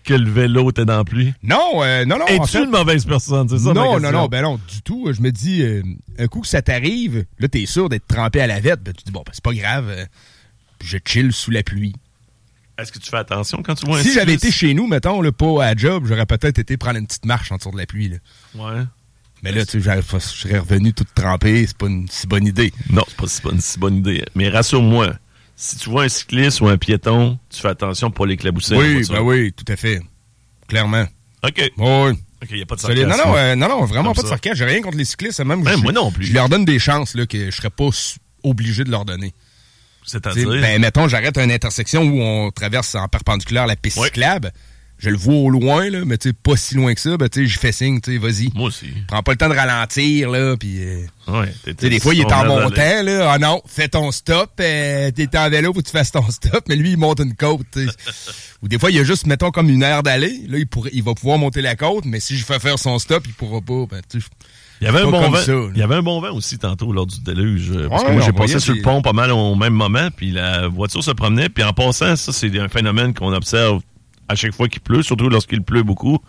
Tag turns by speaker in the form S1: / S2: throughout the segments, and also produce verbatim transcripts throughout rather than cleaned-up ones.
S1: que le vélo était dans la pluie?
S2: Non, euh, non, non.
S1: Es-tu
S2: en fait,
S1: une mauvaise personne? C'est ça,
S2: non, non, non, ben non, du tout. Je me dis, euh, un coup que ça t'arrive, là, t'es sûr d'être trempé à la vette. Ben, tu dis, bon, ben, c'est pas grave. Euh, je chill sous la pluie.
S1: Est-ce que tu fais attention quand tu vois un
S2: Si
S1: cycliste?
S2: j'avais été chez nous, mettons, là, pas à job, j'aurais peut-être été prendre une petite marche en dessous de la pluie. Là.
S1: Ouais.
S2: Mais là, tu sais, je serais revenu tout trempé. C'est pas une si bonne idée.
S1: Non, c'est pas si bonne, si bonne idée. Mais rassure-moi, si tu vois un cycliste ou un piéton, tu fais attention pour pas l'éclabousser.
S2: Oui, ben oui, tout à fait. Clairement.
S1: OK.
S2: Oui.
S1: OK, il n'y a pas de sarcasme.
S2: Non, non, euh, non, non, vraiment
S1: Comme
S2: pas de
S1: ça.
S2: sarcasme. J'ai rien contre les cyclistes. Même,
S1: Ben,
S2: je,
S1: moi non plus.
S2: Je leur donne des chances là, que je serais pas obligé de leur donner.
S1: C'est-à-dire?
S2: T'sais, ben, mettons, j'arrête à une intersection où on traverse en perpendiculaire la piste
S1: ouais.
S2: cyclable. Je le vois au loin, là, mais tu sais, pas si loin que ça. Ben, tu sais, je fais signe, tu sais, vas-y.
S1: Moi aussi.
S2: Prends pas le temps de ralentir, là, puis... Euh,
S1: ouais.
S2: Tu sais, des fois, il est en montant, là. Ah non, fais ton stop. Euh, T'es en vélo, faut que tu fasses ton stop. Mais lui, il monte une côte, tu sais. Ou des fois, il y a juste, mettons, comme une aire d'aller. Là, il, pourrait, il va pouvoir monter la côte, mais si je fais faire son stop, il pourra pas. Ben, tu sais,
S1: il y avait un bon vent.
S2: Ça,
S1: il y avait un bon vent aussi tantôt lors du déluge. Parce
S2: ouais,
S1: que moi, j'ai passé
S2: des...
S1: sur le pont pas mal au même moment, puis la voiture se promenait. Puis en passant, ça, c'est un phénomène qu'on observe à chaque fois qu'il pleut, surtout lorsqu'il pleut beaucoup.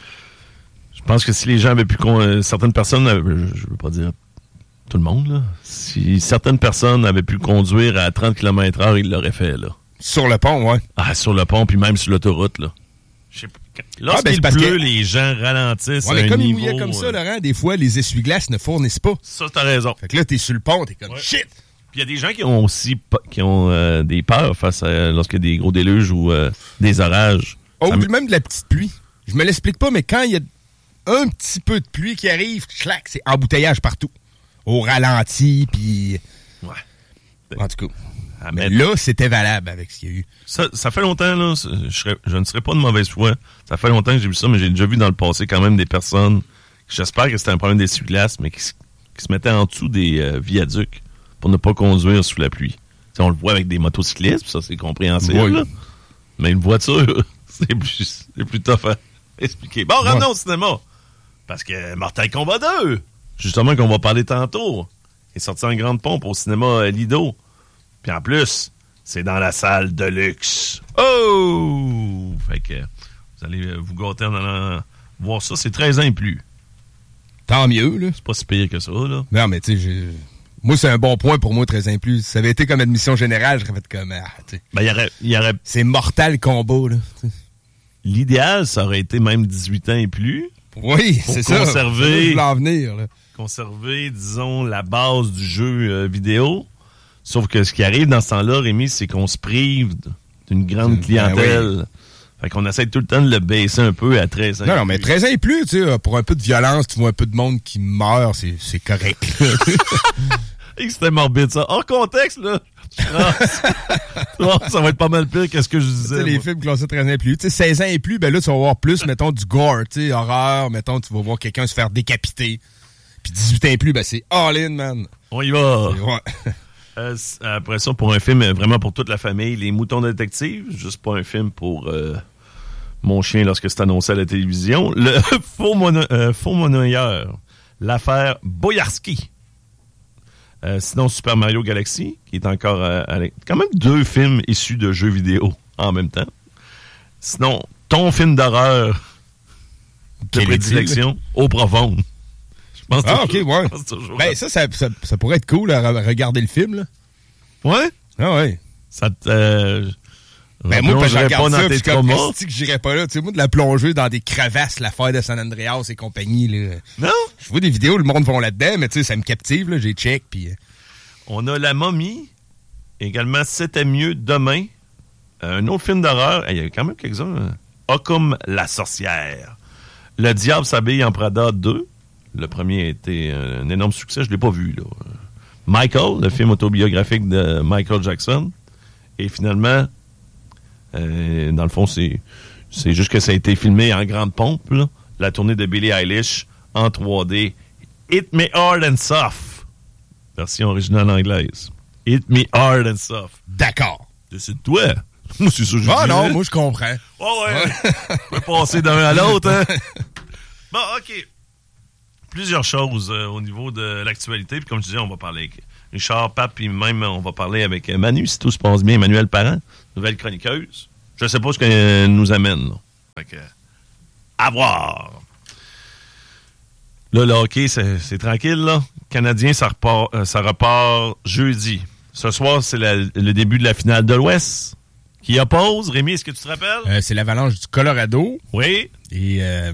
S1: Je pense que si les gens avaient pu... Con... Certaines personnes, je veux pas dire tout le monde, là. Si certaines personnes avaient pu conduire à trente kilomètres heure, ils l'auraient fait, là.
S2: Sur le pont, ouais.
S1: Ah, sur le pont, puis même sur l'autoroute, là. Je sais pas. Lorsqu'il ah, ben, pleut, que... les gens ralentissent
S2: ouais,
S1: à
S2: mais
S1: un
S2: comme
S1: niveau...
S2: il mouillait comme ça, Laurent, des fois, les essuie-glaces ne fournissent pas.
S1: Ça, t'as raison.
S2: Fait que là, t'es sur le pont, t'es comme ouais. shit!
S1: Puis il y a des gens qui ont aussi qui ont euh, des peurs face à lorsqu'il y a des gros déluges ou euh, des orages.
S2: Oh,
S1: ça
S2: puis même de la petite pluie. Je me l'explique pas, mais quand il y a un petit peu de pluie qui arrive, clac, c'est embouteillage partout. Au ralenti, puis...
S1: Ouais.
S2: En tout cas.
S1: Ah,
S2: mais là, c'était valable avec ce qu'il y a eu.
S1: Ça, ça fait longtemps, là, je, serais, je ne serais pas de mauvaise foi. Ça fait longtemps que j'ai vu ça, mais j'ai déjà vu dans le passé quand même des personnes, j'espère que c'était un problème d'essuie-glace, mais qui, qui se mettaient en dessous des euh, viaducs pour ne pas conduire sous la pluie. T'sais, on le voit avec des motocyclistes, ça c'est compréhensible, oui. Là. Mais une voiture, c'est plus, c'est plus tough à expliquer. Bon, revenons ouais. au cinéma. Parce que Mortal Kombat deux, justement, qu'on va parler tantôt, est sorti en grande pompe au cinéma Lido. Puis en plus, c'est dans la salle de luxe. Oh! Fait que vous allez vous gâter en allant voir ça. C'est treize ans et plus.
S2: Tant mieux, là.
S1: C'est pas si pire que ça, là.
S2: Non, mais tu sais, j'ai... moi, c'est un bon point pour moi, treize ans et plus. Si ça avait été comme admission générale, j'aurais fait comme... Ah, tu sais.
S1: Ben, y aurait, y aurait...
S2: C'est Mortal Kombat, là.
S1: L'idéal, ça aurait été même dix-huit ans et plus.
S2: Oui, c'est ça.
S1: Conserver...
S2: Pour venir, là.
S1: Conserver, disons, la base du jeu euh, vidéo. Sauf que ce qui arrive dans ce temps-là, Rémi, c'est qu'on se prive d'une grande clientèle. Ben oui. Fait qu'on essaie tout le temps de le baisser un peu à treize ans.
S2: Non, non, mais treize ans et plus, tu sais, pour un peu de violence, tu vois un peu de monde qui meurt, c'est, c'est correct.
S1: Et c'était morbide, ça. Hors contexte, là. Ça va être pas mal pire que ce que je disais.
S2: Les films classés treize ans et plus. Tu sais, seize ans et plus, ben là, tu vas voir plus, mettons, du gore, tu sais, horreur. Mettons, tu vas voir quelqu'un se faire décapiter. Puis dix-huit ans et plus, ben c'est all-in, man.
S1: On y va.
S2: Ouais.
S1: Euh, après ça, pour un film vraiment pour toute la famille, Les Moutons Détectives, juste pas un film pour euh, mon chien lorsque c'est annoncé à la télévision. Le faux, mono, euh, faux monnayeur, l'affaire Boyarski. Euh, sinon, Super Mario Galaxy, qui est encore euh, à quand même deux films issus de jeux vidéo en même temps. Sinon, ton film d'horreur de prédilection, Eau profonde.
S2: Ah, ok, ouais. Ben, ça ça, ça, ça pourrait être cool à regarder le film, là.
S1: Ouais?
S2: Ah, ouais.
S1: Ça te. Euh,
S2: ben, moi, quand je regarde
S1: pas
S2: ça,
S1: dans tes
S2: je comme, que j'irais pas là. Tu sais, moi, de la plonger dans des crevasses, l'affaire de San Andreas et compagnie, là.
S1: Non?
S2: Je vois des vidéos, le monde vont là-dedans, mais tu sais, ça me captive, là. J'ai check, puis. Euh...
S1: On a La Momie, également C'était mieux demain. Euh, un autre film d'horreur. Il y a quand même quelques-uns. Hein. Occam la sorcière. Le diable s'habille en Prada deux. Le premier a été un énorme succès. Je ne l'ai pas vu, là. Michael, le film autobiographique de Michael Jackson. Et finalement, euh, dans le fond, c'est, c'est juste que ça a été filmé en grande pompe, là. La tournée de Billie Eilish en trois D. Hit Me Hard and Soft. Version originale anglaise. Hit Me Hard and Soft.
S2: D'accord.
S1: C'est toi. Moi, c'est ça que je
S2: Ah
S1: dis,
S2: non,
S1: hein?
S2: moi, je comprends.
S1: Oh ouais. ouais. On peut passer d'un à l'autre, hein? Bon, OK. Plusieurs choses euh, au niveau de l'actualité. Puis comme je disais, on va parler avec Richard, Pape, puis même on va parler avec Manu, si tout se passe bien, Emmanuel Parent, nouvelle chroniqueuse. Je ne sais pas ce qu'elle nous amène, là. Fait que, à voir. Là, le hockey, c'est, c'est tranquille, là. Canadien, ça repart, euh, ça repart jeudi. Ce soir, c'est la, le début de la finale de l'Ouest. Qui oppose, Rémi, est-ce que tu te rappelles?
S2: Euh, c'est l'Avalanche du Colorado.
S1: Oui.
S2: Et, euh...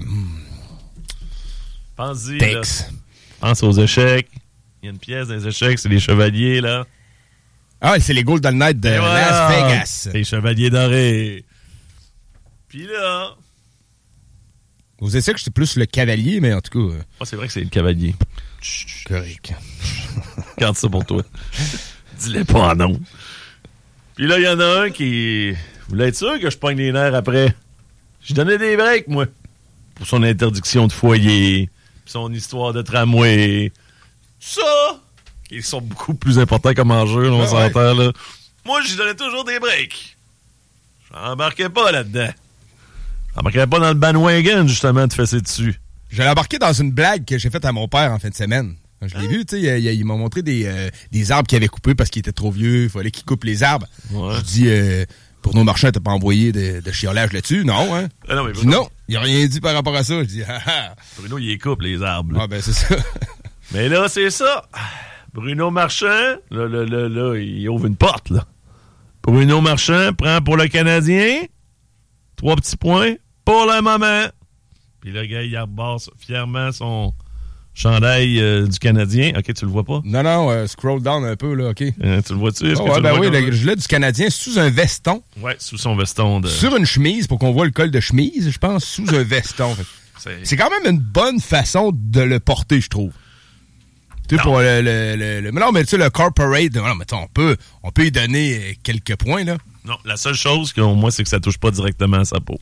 S1: pense-y,
S2: Tex.
S1: là. Pense aux échecs. Il y a une pièce dans les échecs, c'est les Chevaliers, là.
S2: Ah, c'est les Golden Knights de voilà. Las Vegas.
S1: Les Chevaliers dorés. Puis là...
S2: Aux échecs, c'est plus le Cavalier, mais en tout cas... Euh...
S1: Oh, c'est vrai que c'est le Cavalier.
S2: Correct.
S1: Garde ça pour toi. Dis-le pas en nom. Puis là, il y en a un qui... Vous voulez être sûr que je pogne les nerfs après? Je donnais des breaks, moi. Pour son interdiction de foyer, son histoire de tramway. Ça! Qui sont beaucoup plus importants comme enjeu, là, on ah s'entend, ouais. là. Moi, j'y donnais toujours des breaks. J'embarquais pas là-dedans. J'embarquais pas dans le bandwagon, justement, de fesser dessus.
S2: Je l'ai embarqué dans une blague que j'ai faite à mon père en fin de semaine. Quand je l'ai hein? vu, tu sais, il, il m'a montré des, euh, des arbres qu'il avait coupés parce qu'il était trop vieux. Il fallait qu'il coupe les arbres. Ouais. Je dis, euh, pour nos marchands, t'as pas envoyé de, de chiolage là-dessus? Non, hein? Ah non, mais Bruno, non, il a rien dit par rapport à ça. Je dis, ah ah.
S1: Bruno, il coupe les arbres. Là.
S2: Ah ben, c'est ça.
S1: Mais là, c'est ça. Bruno Marchand, là, là, là, là, il ouvre une porte, là. Bruno Marchand prend pour le Canadien trois petits points pour le moment. Puis le gars, il rebasse fièrement son chandail euh, du Canadien. OK, tu le vois pas?
S2: Non, non, euh, scroll down un peu, là, OK.
S1: Euh, tu le vois-tu? Est-ce
S2: oh,
S1: que
S2: ouais,
S1: tu
S2: ben
S1: le vois
S2: oui, le gilet du Canadien sous un veston.
S1: Ouais, sous son veston. De...
S2: Sur une chemise, pour qu'on voit le col de chemise, je pense, sous un veston. C'est... c'est quand même une bonne façon de le porter, je trouve. Tu sais, pour le, le, le, le... Non, mais tu sais, le corporate, non, mais on peut, on peut y donner quelques points, là.
S1: Non, la seule chose, que, moi, c'est que ça touche pas directement à sa peau.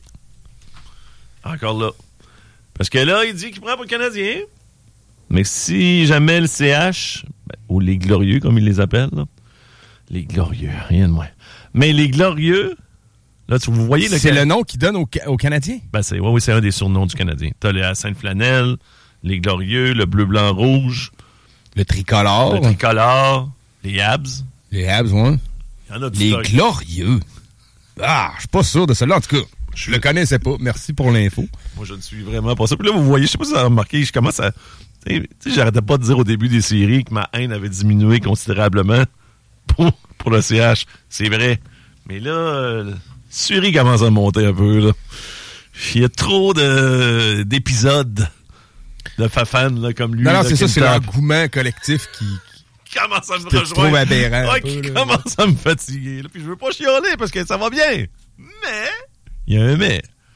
S1: Encore là. Parce que là, il dit qu'il prend pour le Canadien. Mais si jamais le C H, ben, ou les Glorieux, comme ils les appellent, là, les Glorieux, rien de moins. Mais les Glorieux, là, tu, vous voyez... Le
S2: c'est can... le nom qu'ils donnent aux, aux Canadiens?
S1: Ben, c'est, ouais, oui, c'est un des surnoms du Canadien. T'as les Sainte-Flanelle, les Glorieux, le bleu, blanc, rouge...
S2: Le tricolore.
S1: Le tricolore. Les Habs.
S2: Les Habs, oui.
S1: Il y en a du
S2: Les
S1: stock.
S2: Glorieux. Ah, je suis pas sûr de cela. En tout cas, je le connaissais pas. Merci pour l'info.
S1: Moi, je ne suis vraiment pas ça. Puis là, vous voyez, je sais pas si vous avez remarqué, je commence à... Tu sais, j'arrêtais pas de dire au début des séries que ma haine avait diminué considérablement pour, pour le C H. C'est vrai. Mais là, euh, Suri commence à monter un peu, là. Il y a trop de, d'épisodes de Fafan, là, comme lui.
S2: Non, non,
S1: là,
S2: c'est ça, c'est l'engouement collectif qui,
S1: qui commence à me
S2: qui
S1: rejoindre.
S2: Trouve aberrant.
S1: Ouais, qui
S2: peu,
S1: commence à me fatiguer. Là. Puis je veux pas chialer parce que ça va bien. Mais, il y a un mais.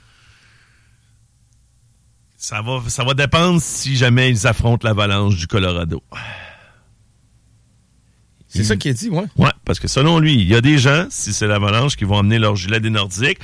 S1: Ça va, ça va dépendre si jamais ils affrontent l'Avalanche du Colorado.
S2: C'est il... ça qu'il a dit, ouais.
S1: Ouais, parce que selon lui, il y a des gens, si c'est l'Avalanche, qui vont emmener leur gilet des Nordiques.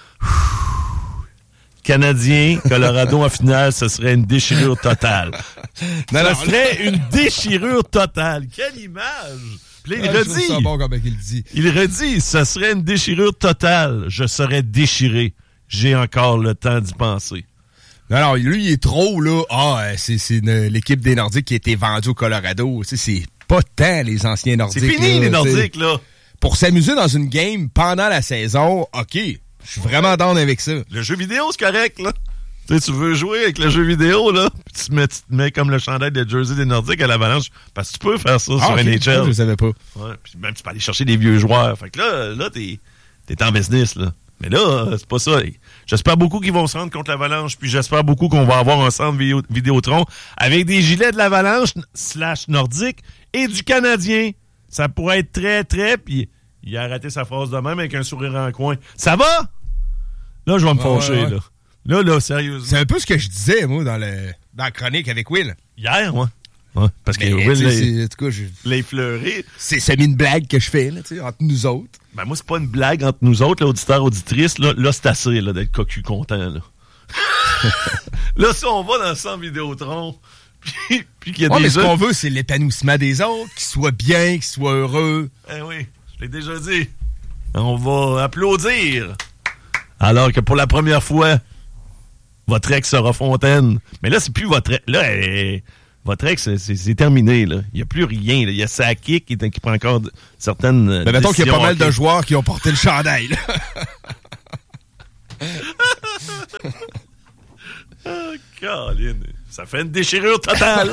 S1: Canadien, Colorado en finale, ce serait une déchirure totale. Non, ça non, serait non. une déchirure totale. Quelle image! Puis là, il ah, redit.
S2: Ça bon comme il dit.
S1: Il redit, ce serait une déchirure totale. Je serais déchiré. J'ai encore le temps d'y penser.
S2: Non, non, lui, il est trop, là. Ah, c'est, c'est une, l'équipe des Nordiques qui a été vendue au Colorado. Tu sais, c'est pas tant les anciens Nordiques.
S1: C'est fini,
S2: là,
S1: les Nordiques, là.
S2: Pour s'amuser dans une game pendant la saison, OK. Je suis vraiment down avec ça.
S1: Le jeu vidéo, c'est correct, là. Tu sais, tu veux jouer avec le jeu vidéo, là, puis tu te mets, tu te mets comme le chandail de Jersey des Nordiques à l'Avalanche, parce que tu peux faire ça ah, sur okay. N H L.
S2: Je savais pas.
S1: Ouais, puis même tu peux aller chercher des vieux joueurs. Fait que là, là, t'es, t'es en business, là. Mais là, c'est pas ça. J'espère beaucoup qu'ils vont se rendre contre l'Avalanche, puis j'espère beaucoup qu'on va avoir un centre vidéo, Vidéotron avec des gilets de l'Avalanche slash Nordique et du Canadien. Ça pourrait être très, très, puis il a raté sa phrase de même avec un sourire en coin. Ça va? Là, je vais me fâcher, ouais, ouais. là. Là, là, sérieusement.
S2: C'est un peu ce que je disais, moi, dans, le, dans la chronique avec Will.
S1: Hier, ouais. Ouais, parce que
S2: mais,
S1: Will
S2: l'a, en tout cas, je...
S1: l'a effleuré.
S2: C'est semi une blague que je fais, là, tu sais, entre nous autres.
S1: Ben, moi, c'est pas une blague entre nous autres, là, auditeurs, auditrices. Là, là c'est assez, là, d'être cocu content, là. Là, si on va dans le centre Vidéotron, puis, puis qu'il y a
S2: ouais,
S1: des
S2: mais
S1: gens...
S2: ce qu'on veut, c'est l'épanouissement des autres, qu'ils soient bien, qu'ils soient heureux.
S1: Eh oui, je l'ai déjà dit. On va applaudir. Alors que pour la première fois, votre ex sera Fontaine. Mais là, c'est plus votre ex. Là, elle, votre ex, c'est, c'est, c'est terminé. Là. Il n'y a plus rien. Là. Il y a Sakic qui, qui prend encore de, certaines.
S2: Mais mettons qu'il y a pas mal de joueurs qui ont porté le chandail.
S1: Oh, Caroline, ça fait une déchirure totale.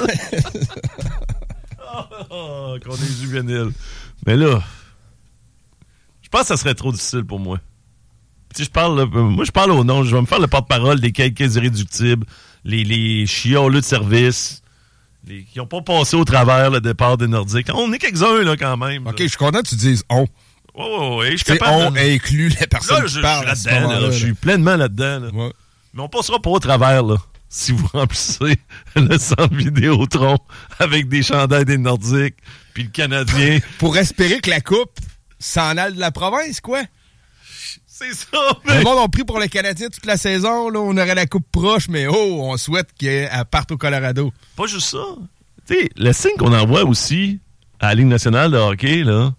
S1: oh, oh, qu'on est juvénile. Mais là, je pense que ça serait trop difficile pour moi. Si je parle, là, moi, je parle au nom. Je vais me faire le porte-parole des quelques irréductibles, les, les chioleux de service, les, qui n'ont pas passé au travers le départ des Nordiques. On est quelques-uns, là, quand même.
S2: OK,
S1: là.
S2: je suis content que tu dises « on ».
S1: Oh, oui, je suis
S2: T'sais,
S1: capable
S2: on
S1: de...
S2: inclut les personnes
S1: là,
S2: qui
S1: je,
S2: parlent.
S1: Je suis là-dedans, là, là. Je suis pleinement là-dedans. Là.
S2: Ouais.
S1: Mais on passera pas au travers, là. Si vous remplissez le centre Vidéotron avec des chandails des Nordiques, puis le Canadien...
S2: Pour espérer que la coupe s'en aille de la province, quoi?
S1: C'est ça, mais...
S2: Le monde a pris pour le Canadien toute la saison, là, on aurait la coupe proche, mais oh, on souhaite qu'elle parte au Colorado.
S1: Pas juste ça. Tu sais, le signe qu'on envoie aussi à la Ligue nationale de hockey, là...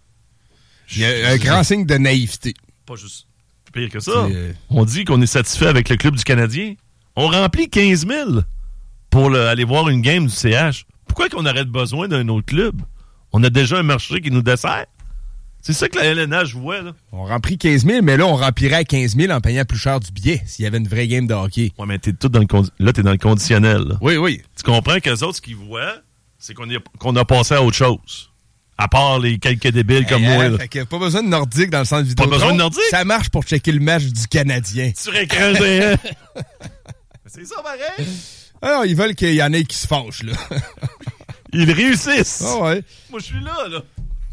S2: Il y a un grand signe de naïveté.
S1: Pas juste pire que ça.
S2: Euh...
S1: On dit qu'on est satisfait avec le club du Canadien. On remplit quinze mille pour le, aller voir une game du C H. Pourquoi qu'on aurait besoin d'un autre club? On a déjà un marché qui nous dessert. C'est ça que la L N H voit, là.
S2: On remplit quinze mille, mais là, on remplirait à quinze mille en payant plus cher du billet s'il y avait une vraie game de hockey.
S1: Ouais, mais t'es tout dans le condi- là, t'es dans le conditionnel. Là.
S2: Oui, oui.
S1: Tu comprends qu'eux autres, ce qu'ils voient, c'est qu'on, y a, qu'on a passé à autre chose. À part les quelques débiles comme
S2: hey,
S1: moi.
S2: Hein,
S1: Là.
S2: Fait que pas besoin de Nordique dans le centre vidéo.
S1: Pas besoin de Nordique?
S2: Ça marche pour checker le match du Canadien.
S1: Sur écran géant. C'est ça, pareil.
S2: Alors, ils veulent qu'il y en ait qui se fâchent, là.
S1: Ils réussissent.
S2: Oh, ouais.
S1: Moi, je suis là, là.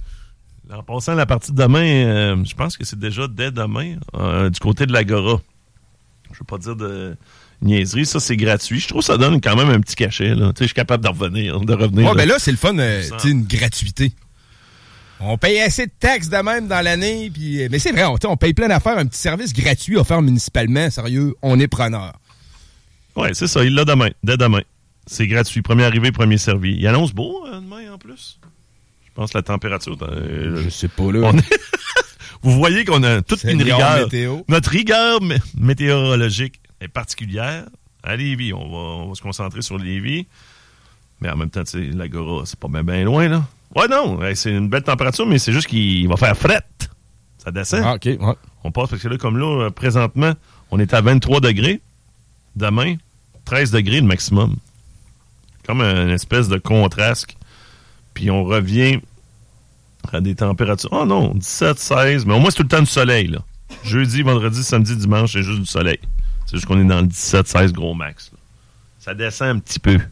S1: En passant la partie de demain, euh, je pense que c'est déjà dès demain, euh, du côté de l'Agora. Je veux pas dire de niaiserie, ça c'est gratuit. Je trouve que ça donne quand même un petit cachet. Là. Je suis capable de revenir. De revenir
S2: ouais,
S1: là.
S2: ben là, c'est le fun, euh, tu sais, une gratuité. On paye assez de taxes de même dans l'année, puis mais c'est vrai, on, on paye plein d'affaires, un petit service gratuit offert municipalement, sérieux, on est preneur.
S1: Oui, c'est ça, il l'a demain, dès demain. C'est gratuit, premier arrivé, premier servi. Il annonce beau euh, demain en plus. Je pense la température. Euh,
S2: Je sais pas, là.
S1: On est... Vous voyez qu'on a toute
S2: c'est
S1: une rigueur.
S2: Météo.
S1: Notre rigueur mé- météorologique est particulière. À Lévis, on va, on va se concentrer sur Lévis. Mais en même temps, tu sais, l'Agora, c'est pas bien ben loin, là. Ouais, non, c'est une belle température, mais c'est juste qu'il va faire fret. Ça descend.
S2: Ah, OK, ouais.
S1: On passe, parce que là, comme là, présentement, on est à vingt-trois degrés. Demain, treize degrés le maximum. Comme une espèce de contraste. Puis on revient à des températures... Oh non, dix-sept, seize. Mais au moins, c'est tout le temps du soleil, là. Jeudi, vendredi, samedi, dimanche, c'est juste du soleil. C'est juste qu'on est dans le dix-sept, seize gros max. Là. Ça descend un petit peu.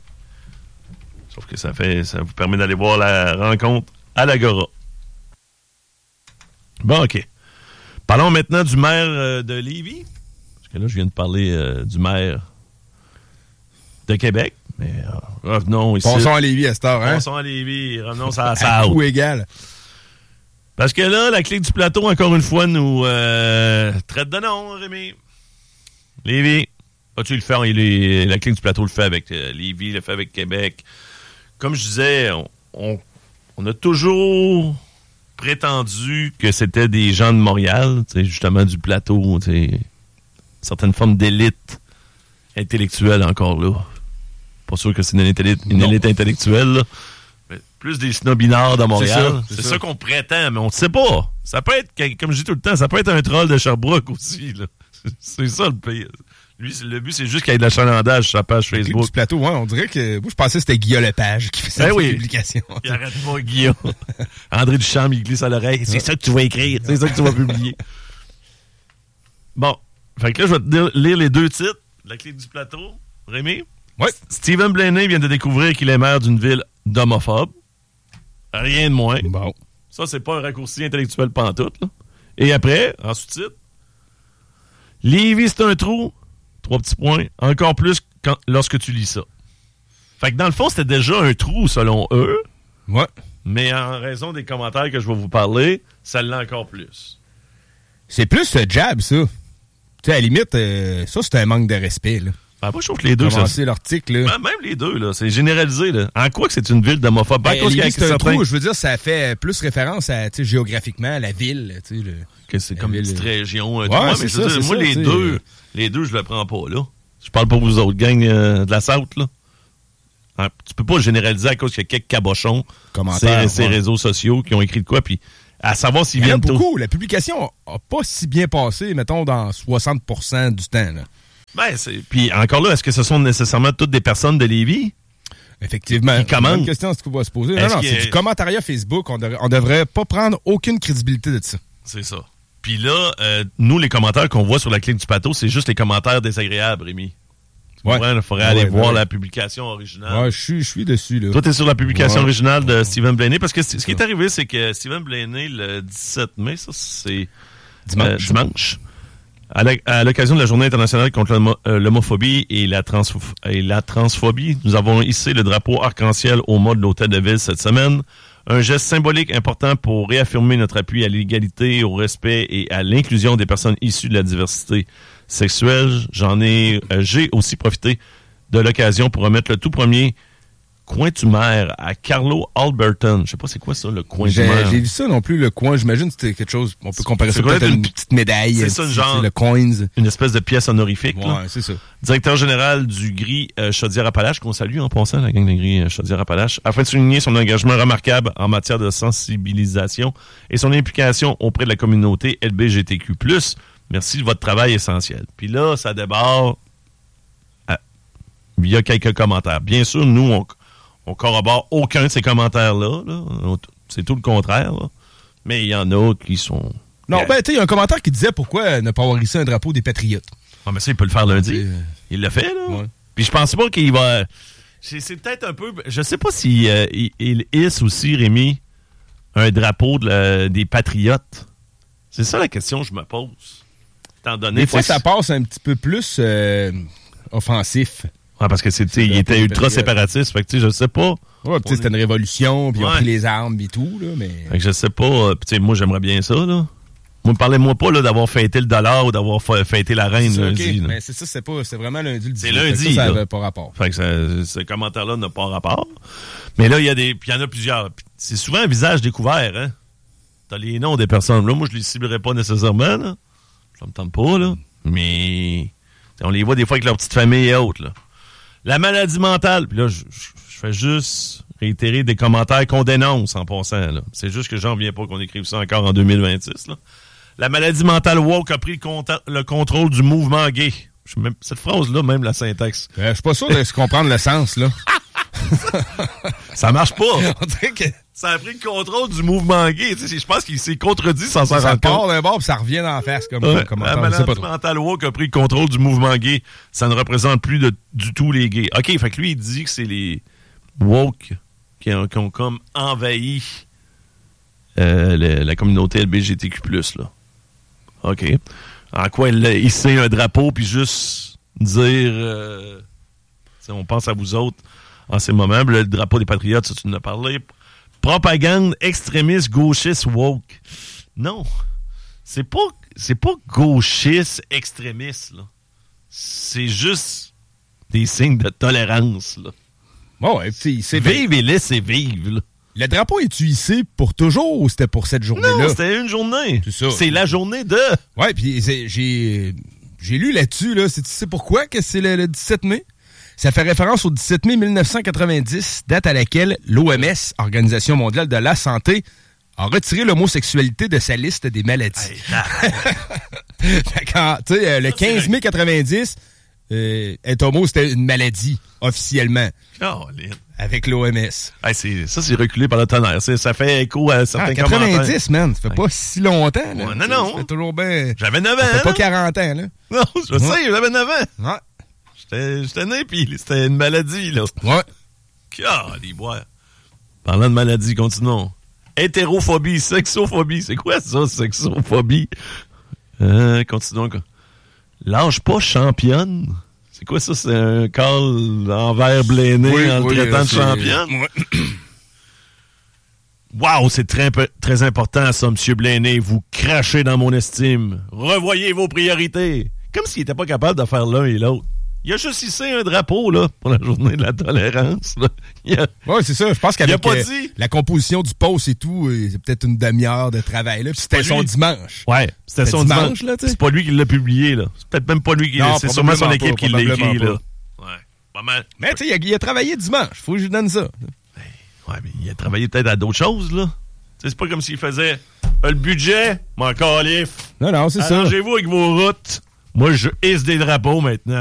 S1: Sauf que ça fait, ça vous permet d'aller voir la rencontre à l'Agora. Bon, OK. Parlons maintenant du maire euh, de Lévis. Parce que là, je viens de parler euh, du maire de Québec. Mais euh, revenons ici.
S2: Passons à Lévis à cette heure, hein?
S1: Passons à Lévis. Revenons à ça.
S2: À coup égal.
S1: Parce que là, la Clique du Plateau, encore une fois, nous euh, traite de nom, Rémi. Lévis. Ah, tu le fais, il est, la Clique du Plateau le fait avec euh, Lévis, le fait avec Québec. Comme je disais, on, on, on a toujours prétendu que c'était des gens de Montréal, justement du plateau, certaines formes d'élite intellectuelle encore là. Pas sûr que c'est une élite, une élite intellectuelle, là. Mais plus des snobinards de Montréal. C'est ça, c'est c'est ça. ça qu'on prétend, mais on ne sait pas. Ça peut être, comme je dis tout le temps, ça peut être un troll de Sherbrooke aussi. Là. C'est ça le pire. Lui, le but, c'est juste qu'il y ait de l'achalandage sur sa page Facebook.
S2: Du plateau, ouais, on dirait que... Moi, je pensais que c'était Guillaume Lepage qui faisait
S1: ben
S2: cette
S1: oui.
S2: publication.
S1: Il arrête pas, Guillaume. André Duchamp, il glisse à l'oreille. C'est ça que tu vas écrire. C'est ça que tu vas publier. Bon. Fait que là, je vais te dire, lire les deux titres. La Clique du Plateau. Rémi?
S2: Oui.
S1: Stephen Blaney vient de découvrir qu'il est maire d'une ville d'homophobes. Rien de moins.
S2: Bon.
S1: Ça, c'est pas un raccourci intellectuel pantoute, là. Et après, en sous-titre, Lévis, c'est un trou. Trois petits points. Encore plus quand, lorsque tu lis ça. Fait que dans le fond, c'était déjà un trou selon eux.
S2: Ouais.
S1: Mais en raison des commentaires que je vais vous parler, ça l'est encore plus.
S2: C'est plus ce jab, ça. Tu sais, à la limite, euh, ça, c'est un manque de respect, là.
S1: Ben, moi, je trouve que les deux...
S2: Commencer l'article, là.
S1: Ben, même les deux, là. C'est généralisé, là. En quoi que c'est une ville d'homophobes? Ben,
S2: ben, Lévis, c'est un certains... trou, je veux dire, ça fait plus référence à, tu sais, géographiquement, à la ville, tu sais, le...
S1: Que c'est comme ville... une petite région.
S2: Ouais,
S1: ouais,
S2: c'est
S1: mais
S2: ça,
S1: dire,
S2: c'est
S1: moi,
S2: ça,
S1: les
S2: t'sais.
S1: deux, les deux, je le prends pas, là. Je parle pas pour vous autres, gang euh, de la South, là. Hein, tu peux pas généraliser à cause qu'il y a quelques cabochons sur ces
S2: ouais.
S1: réseaux sociaux qui ont écrit de quoi, puis à savoir s'ils
S2: Il y en a
S1: viennent
S2: beaucoup. Tôt. La publication n'a pas si bien passé, mettons, dans soixante pour cent du temps. Là.
S1: Ben, c'est... Puis encore là, est-ce que ce sont nécessairement toutes des personnes de Lévis?
S2: Effectivement.
S1: Qui commandent?
S2: Une question, est-ce qu'on va se poser? Non, non, c'est a... du commentariat Facebook. On ne devrait, devrait pas prendre aucune crédibilité de ça.
S1: C'est ça. Puis là, euh, nous, les commentaires qu'on voit sur la clique du Pato, c'est juste les commentaires désagréables, Rémi. Il ouais. faudrait ouais, aller ouais, voir ouais. la publication originale.
S2: Ouais, je suis, je suis dessus, là.
S1: Toi, t'es sur la publication ouais. originale de Stephen Blaney, parce que c- ce qui est arrivé, c'est que Stephen Blaney, le dix-sept mai, ça, c'est dimanche. Euh, dimanche à, la, à l'occasion de la Journée internationale contre l'homo- euh, l'homophobie et la, trans- et la transphobie, nous avons hissé le drapeau arc-en-ciel au mât de l'Hôtel de Ville cette semaine. Un geste symbolique important pour réaffirmer notre appui à l'égalité, au respect et à l'inclusion des personnes issues de la diversité sexuelle. J'en ai, euh, j'ai aussi profité de l'occasion pour remettre le tout premier coin du maire à Carlo Alberton. Je sais pas c'est quoi ça, le coin
S2: j'ai,
S1: du maire.
S2: J'ai vu ça non plus, le coin. J'imagine que c'était quelque chose, on peut comparer ça peut-être à une, une petite médaille.
S1: C'est ça,
S2: petit,
S1: genre,
S2: le coins.
S1: Une espèce de pièce honorifique.
S2: Ouais,
S1: là.
S2: c'est ça.
S1: Directeur général du Gris euh, Chaudière-Appalaches, qu'on salue en passant, la gang de Gris euh, Chaudière-Appalaches, afin de souligner son engagement remarquable en matière de sensibilisation et son implication auprès de la communauté L G B T Q plus. Merci de votre travail essentiel. Puis là, ça débarre à... il y a quelques commentaires. Bien sûr, nous, on on corrobore aucun de ces commentaires-là. Là. C'est tout le contraire. Là. Mais il y en a qui sont...
S2: Non, ben, tu sais, il y a un commentaire qui disait pourquoi ne pas avoir hissé un drapeau des Patriotes.
S1: Ah, mais ça, il peut le faire lundi. Euh... Il l'a fait, là. Ouais. Puis je pense pas qu'il va... C'est, c'est peut-être un peu... Je sais pas s'il si, euh, il, il hisse aussi, Rémi, un drapeau de la... des Patriotes. C'est ça la question que je me pose. Étant donné...
S2: Des fois, ça passe un petit peu plus euh, offensif.
S1: Ah, parce que c'était, il était ultra séparatiste. Fait que, tu sais, je sais pas.
S2: Ouais, puis c'était une révolution, puis ils ont pris les armes et tout, là, mais...
S1: Fait que je sais pas. Puis, tu sais, moi, j'aimerais bien ça, là. Moi, parlez-moi pas, là, d'avoir fêté le dollar ou d'avoir fêté la reine
S2: c'est
S1: lundi.
S2: Okay.
S1: Là.
S2: Mais c'est ça, c'est pas, c'est vraiment lundi le dix-huit.
S1: C'est lundi,
S2: ça, ça
S1: là.
S2: avait pas rapport.
S1: Fait que ça, ce commentaire-là n'a pas rapport. Mais là, il y a des, puis il y en a plusieurs. Puis c'est souvent un visage découvert, hein. T'as les noms des personnes. Là, moi, je les ciblerais pas nécessairement, là. Ça me tente pas, là. Mais, on les voit des fois avec leur petite famille et autres, là. La maladie mentale. Puis là, je, je, je fais juste réitérer des commentaires qu'on dénonce en passant. Là. C'est juste que j'en viens pas qu'on écrive ça encore en deux mille vingt-six. Là. La maladie mentale woke a pris le, conta- le contrôle du mouvement gay. Je, même, cette phrase-là, même la syntaxe.
S2: Euh, je suis pas sûr de se comprendre le sens, là.
S1: Ça marche pas.
S2: On dirait que...
S1: Ça a pris le contrôle du mouvement gay. Tu sais, je pense qu'il s'est contredit sans s'en rendre compte.
S2: Ça part d'un bord puis ça revient dans la face. Comme,
S1: ouais,
S2: comme
S1: la maladie mentale woke a pris le contrôle du mouvement gay. Ça ne représente plus de, du tout les gays. OK, fait que lui, il dit que c'est les woke qui ont, qui ont comme envahi euh, le, la communauté L G B T Q plus, là. OK. En quoi il hissait un drapeau puis juste dire euh, on pense à vous autres en ces moments. Le drapeau des Patriotes, ça, tu en as parlé. Propagande extrémiste, gauchiste, woke. Non. C'est pas, c'est pas gauchiste, extrémiste, là. C'est juste des signes de tolérance, là.
S2: Bon, et puis, c'est
S1: vive et laissez vivre, là.
S2: Le drapeau est-tu hissé pour toujours ou c'était pour cette journée-là?
S1: Non, c'était une journée. C'est ça. C'est la journée de...
S2: Ouais, puis j'ai, j'ai lu là-dessus, là. Tu sais pourquoi que c'est le, le dix-sept mai? Ça fait référence au dix-sept mai mille neuf cent quatre-vingt-dix, date à laquelle l'O M S, Organisation mondiale de la santé, a retiré l'homosexualité de sa liste des maladies. Hey, quand, tu sais, le quinze mai quatre-vingt-dix, euh, être homo, c'était une maladie, officiellement.
S1: Oh, Lynn.
S2: Avec l'O M S.
S1: Hey, c'est, ça, c'est reculé par le tonnerre. C'est, ça fait écho à certains
S2: ah, quatre-vingt-dix,
S1: commentaires.
S2: man. Ça fait pas hey. si longtemps, là.
S1: Ouais, non, non.
S2: Ça fait toujours bien...
S1: J'avais neuf ans,
S2: Ça fait pas
S1: là.
S2: quarante ans, là.
S1: Non, je ouais. sais, j'avais neuf ans.
S2: Ouais.
S1: J'étais, j'étais né, pis c'était une maladie, là.
S2: Ouais.
S1: Ah, les bois. Parlant de maladie, continuons. Hétérophobie, sexophobie. C'est quoi ça, sexophobie? Euh, continuons. Lâche pas championne. C'est quoi ça? C'est un call envers Blaney oui, en le oui, traitant de championne? Ouais. Wow, c'est très, très important ça, M. Blaney. Vous crachez dans mon estime. Revoyez vos priorités. Comme s'il n'était pas capable de faire l'un et l'autre. Il a juste hissé un drapeau, là, pour la journée de la tolérance. A...
S2: Oui, c'est ça. Je pense qu'avec
S1: pas
S2: euh,
S1: dit...
S2: la composition du post et tout, euh, c'est peut-être une demi-heure de travail, là. Puis c'était son dimanche.
S1: Ouais, c'était, c'était son dimanche, dimanche là, tu sais. C'est pas lui qui l'a publié, là. C'est peut-être même pas lui qui l'a. C'est sûrement son équipe pas, qui l'a écrit, là. Ouais, pas mal.
S2: Mais tu sais, il, il a travaillé dimanche. Faut que je lui donne ça.
S1: Ouais, mais il a travaillé peut-être à d'autres choses, là. Tu sais, c'est pas comme s'il faisait le budget, m'en calif.
S2: Non, non, c'est ça.
S1: Arrangez-vous avec vos routes. Moi, je hisse des drapeaux maintenant.